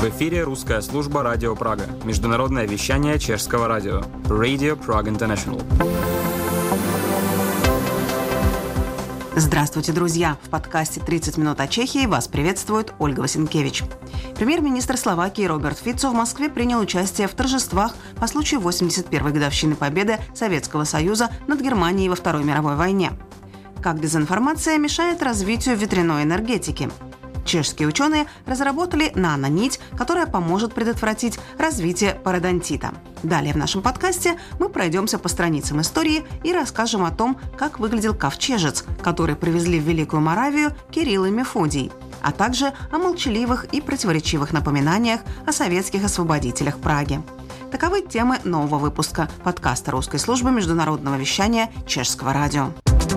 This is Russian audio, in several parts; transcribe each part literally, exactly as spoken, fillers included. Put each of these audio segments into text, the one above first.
В эфире русская служба Радио Прага, международное вещание чешского радио Radio Prague International. Здравствуйте, друзья! В подкасте «тридцать минут о Чехии» вас приветствует Ольга Васенкевич. Премьер-министр Словакии Роберт Фицо в Москве принял участие в торжествах по случаю восемьдесят первой годовщины победы Советского Союза над Германией во Второй мировой войне. Как дезинформация мешает развитию ветряной энергетики? Чешские ученые разработали нанонить, которая поможет предотвратить развитие пародонтита. Далее в нашем подкасте мы пройдемся по страницам истории и расскажем о том, как выглядел ковчежец, который привезли в Великую Моравию Кирилл и Мефодий, а также о молчаливых и противоречивых напоминаниях о советских освободителях Праги. Таковы темы нового выпуска подкаста русской службы международного вещания чешского радио.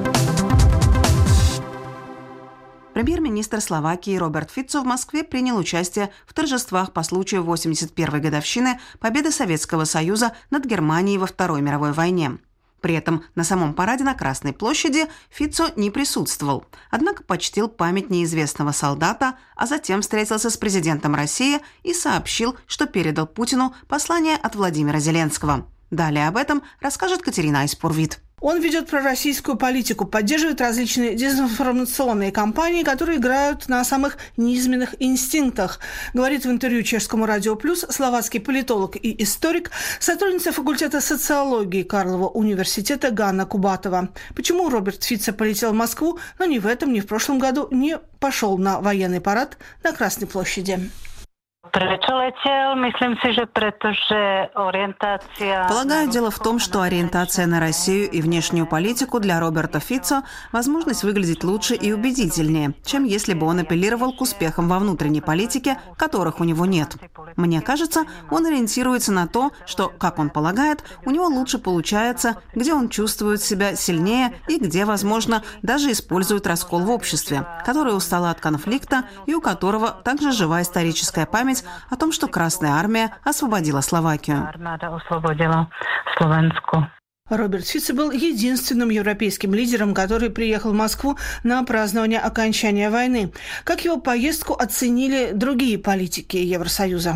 Премьер-министр Словакии Роберт Фицо в Москве принял участие в торжествах по случаю восемьдесят первой годовщины победы Советского Союза над Германией во Второй мировой войне. При этом на самом параде на Красной площади Фицо не присутствовал, однако почтил память неизвестного солдата, а затем встретился с президентом России и сообщил, что передал Путину послание от Владимира Зеленского. Далее об этом расскажет Катерина Айспурвит. Он ведет пророссийскую политику, поддерживает различные дезинформационные кампании, которые играют на самых низменных инстинктах, говорит в интервью чешскому Радио Плюс словацкий политолог и историк, сотрудница факультета социологии Карлова университета Ганна Кубатова. Почему Роберт Фицо полетел в Москву, но ни в этом, ни в прошлом году не пошел на военный парад на Красной площади? Полагаю, дело в том, что ориентация на Россию и внешнюю политику для Роберта Фицо – возможность выглядеть лучше и убедительнее, чем если бы он апеллировал к успехам во внутренней политике, которых у него нет. Мне кажется, он ориентируется на то, что, как он полагает, у него лучше получается, где он чувствует себя сильнее и где, возможно, даже использует раскол в обществе, который устал от конфликта и у которого также жива историческая память о том, что Красная Армия освободила Словакию. Роберт Фицо был единственным европейским лидером, который приехал в Москву на празднование окончания войны. Как его поездку оценили другие политики Евросоюза?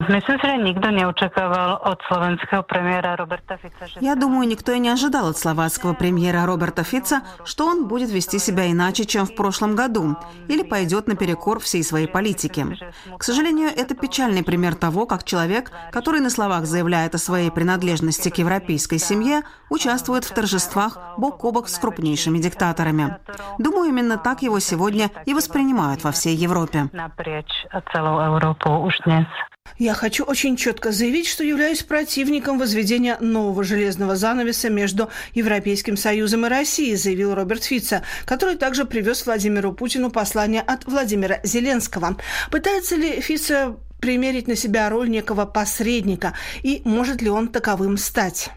Я думаю, никто и не ожидал от словацкого премьера Роберта Фицо, что он будет вести себя иначе, чем в прошлом году, или пойдет наперекор всей своей политике. К сожалению, это печальный пример того, как человек, который на словах заявляет о своей принадлежности к европейской семье, участвует в торжествах бок о бок с крупнейшими диктаторами. Думаю, именно так его сегодня и воспринимают во всей Европе. Я хочу очень четко заявить, что являюсь противником возведения нового железного занавеса между Европейским Союзом и Россией, заявил Роберт Фицо, который также привез Владимиру Путину послание от Владимира Зеленского. Пытается ли Фицо примерить на себя роль некого посредника, и может ли он таковым стать?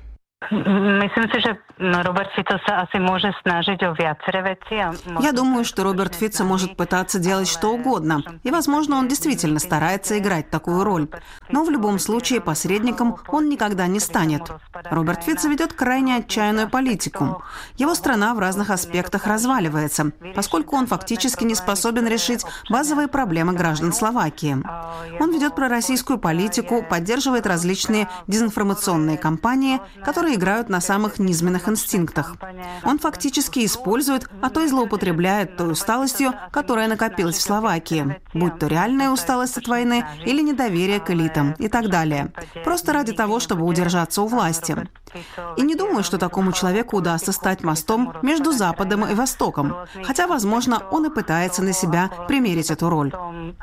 Я думаю, что Роберт Фицо может пытаться делать что угодно, и, возможно, он действительно старается играть такую роль. Но в любом случае посредником он никогда не станет. Роберт Фицо ведет крайне отчаянную политику. Его страна в разных аспектах разваливается, поскольку он фактически не способен решить базовые проблемы граждан Словакии. Он ведет пророссийскую политику, поддерживает различные дезинформационные кампании, которые играют на самых низменных инстинктах. Он фактически использует, а то и злоупотребляет той усталостью, которая накопилась в Словакии, будь то реальная усталость от войны или недоверие к элитам и так далее, просто ради того, чтобы удержаться у власти. И не думаю, что такому человеку удастся стать мостом между Западом и Востоком, хотя, возможно, он и пытается на себя примерить эту роль.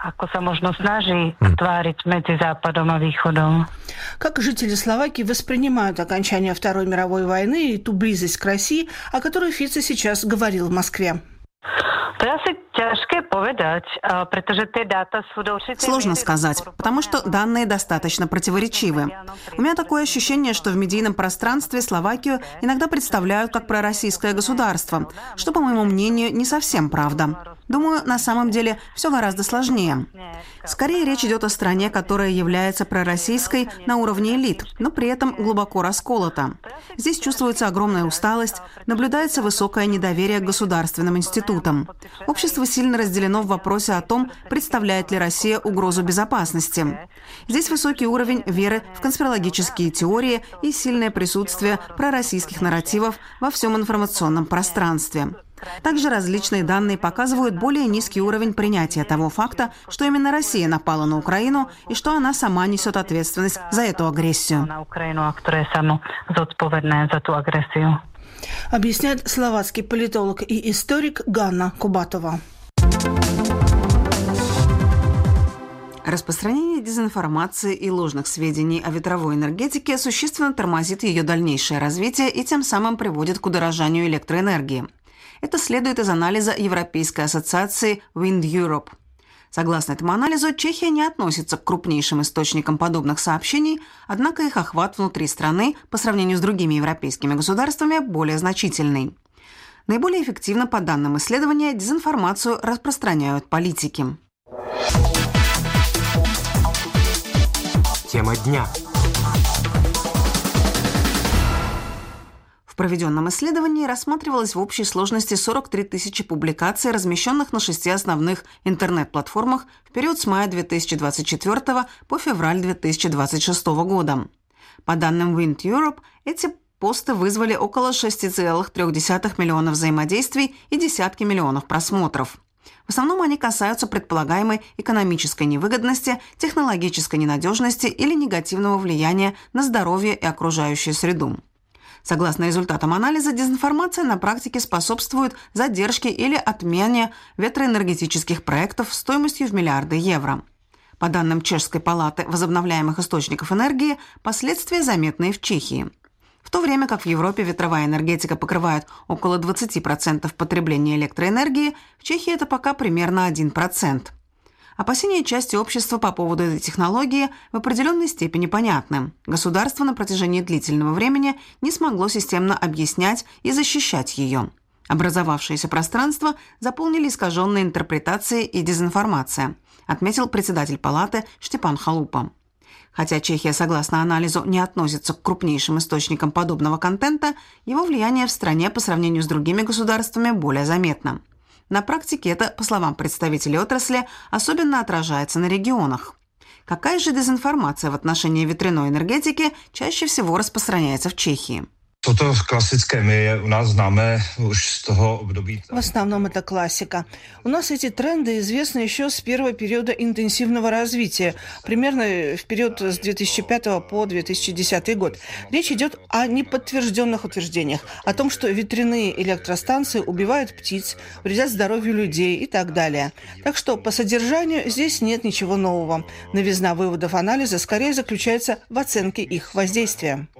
Как жители Словакии воспринимают окончание Второй мировой войны и ту близость к России, о которой Фицо сейчас говорил в Москве? Сложно сказать, потому что данные достаточно противоречивы. У меня такое ощущение, что в медийном пространстве Словакию иногда представляют как пророссийское государство, что, по моему мнению, не совсем правда. Думаю, на самом деле все гораздо сложнее. Скорее, речь идет о стране, которая является пророссийской на уровне элит, но при этом глубоко расколота. Здесь чувствуется огромная усталость, наблюдается высокое недоверие к государственным институтам. Общество сильно разделено в вопросе о том, представляет ли Россия угрозу безопасности. Здесь высокий уровень веры в конспирологические теории и сильное присутствие пророссийских нарративов во всем информационном пространстве. Также различные данные показывают более низкий уровень принятия того факта, что именно Россия напала на Украину и что она сама несет ответственность за эту агрессию. Объясняет словацкий политолог и историк Ганна Кубатова. Распространение дезинформации и ложных сведений о ветровой энергетике существенно тормозит ее дальнейшее развитие и тем самым приводит к удорожанию электроэнергии. Это следует из анализа Европейской ассоциации Wind Europe. Согласно этому анализу, Чехия не относится к крупнейшим источникам подобных сообщений, однако их охват внутри страны по сравнению с другими европейскими государствами более значительный. Наиболее эффективно, по данным исследования, дезинформацию распространяют политики. Тема дня. В проведенном исследовании рассматривалось в общей сложности сорок три тысячи публикаций, размещенных на шести основных интернет-платформах в период с мая две тысячи двадцать четвёртого по февраль две тысячи двадцать шестого года. По данным Wind Europe, эти посты вызвали около шесть целых три десятых миллиона взаимодействий и десятки миллионов просмотров. В основном они касаются предполагаемой экономической невыгодности, технологической ненадежности или негативного влияния на здоровье и окружающую среду. Согласно результатам анализа, дезинформация на практике способствует задержке или отмене ветроэнергетических проектов стоимостью в миллиарды евро. По данным Чешской палаты возобновляемых источников энергии, последствия заметны и в Чехии. В то время как в Европе ветровая энергетика покрывает около двадцать процентов потребления электроэнергии, в Чехии это пока примерно один процент. Опасения части общества по поводу этой технологии в определенной степени понятны. Государство на протяжении длительного времени не смогло системно объяснять и защищать ее. Образовавшееся пространство заполнили искаженные интерпретации и дезинформация, отметил председатель палаты Штепан Халупа. Хотя Чехия, согласно анализу, не относится к крупнейшим источникам подобного контента, его влияние в стране по сравнению с другими государствами более заметно. На практике это, по словам представителей отрасли, особенно отражается на регионах. Какая же дезинформация в отношении ветряной энергетики чаще всего распространяется в Чехии? Toto klasické my u nás známe už z toho období. В основном это классика. У нас эти тренды известны еще с первого периода интенсивного развития, примерно в период с две тысячи пятого по две тысячи десятый год. Речь идет о неподтвержденных утверждениях, о том, что ветряные электростанции убивают птиц, вредят здоровью людей и так далее. Так что по содержанию здесь нет ничего нового. Новизна выводов анализа скорее заключается в оценке их воздействия.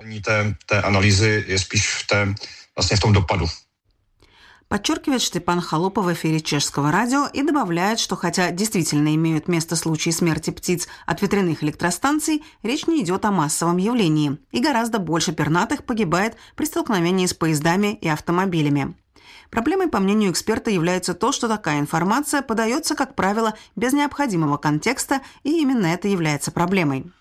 Je spíš v té, vlastně v tom dopadu. Подчеркивает Штепан Халупа в эфире Чешского радио и добавляет, что хотя действительно имеют место случаи смерти птиц от ветряных электростанций, речь не идет о массовом явлении, и гораздо больше пернатых погибает при столкновении с поездами и автомобилями. Проблемой, по мнению эксперта, является то, что такая информация подается, как правило, без необходимого контекста, и именно это является проблемой.